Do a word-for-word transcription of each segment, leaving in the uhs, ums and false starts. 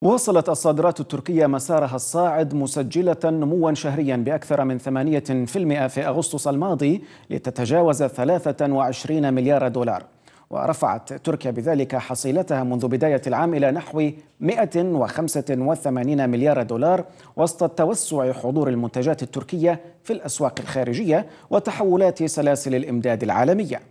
واصلت الصادرات التركية مسارها الصاعد مسجلة نموا شهريا بأكثر من ثمانية بالمئة في أغسطس الماضي لتتجاوز ثلاثة وعشرين مليار دولار، ورفعت تركيا بذلك حصيلتها منذ بداية العام إلى نحو مئة وخمسة وثمانين مليار دولار وسط توسع حضور المنتجات التركية في الأسواق الخارجية وتحولات سلاسل الإمداد العالمية.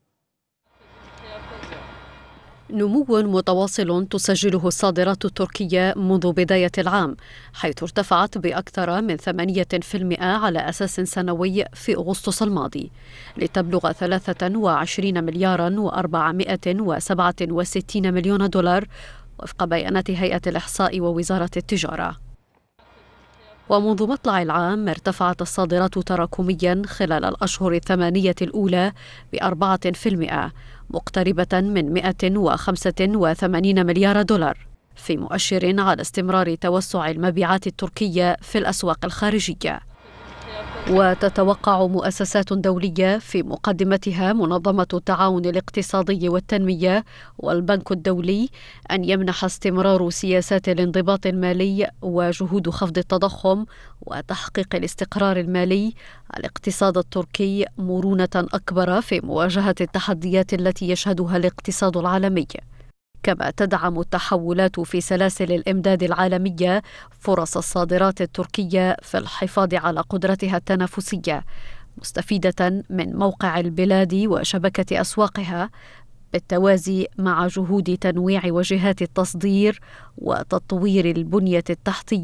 نمو متواصل تسجله الصادرات التركية منذ بداية العام، حيث ارتفعت بأكثر من ثمانية بالمئة على أساس سنوي في أغسطس الماضي لتبلغ ثلاثة وعشرين مليارا وأربعمئة وسبعة وستين مليون دولار وفق بيانات هيئة الإحصاء ووزارة التجارة. ومنذ مطلع العام ارتفعت الصادرات تراكميا خلال الأشهر الثمانية الأولى بأربعة بالمئة، مقتربة من مئة وخمسة وثمانين مليار دولار، في مؤشر على استمرار توسع المبيعات التركية في الأسواق الخارجية. وتتوقع مؤسسات دولية في مقدمتها منظمة التعاون الاقتصادي والتنمية والبنك الدولي أن يمنح استمرار سياسات الانضباط المالي وجهود خفض التضخم وتحقيق الاستقرار المالي الاقتصاد التركي مرونة أكبر في مواجهة التحديات التي يشهدها الاقتصاد العالمي. كما تدعم التحولات في سلاسل الإمداد العالمية فرص الصادرات التركية في الحفاظ على قدرتها التنافسية، مستفيدة من موقع البلاد وشبكة أسواقها بالتوازي مع جهود تنويع وجهات التصدير وتطوير البنية التحتية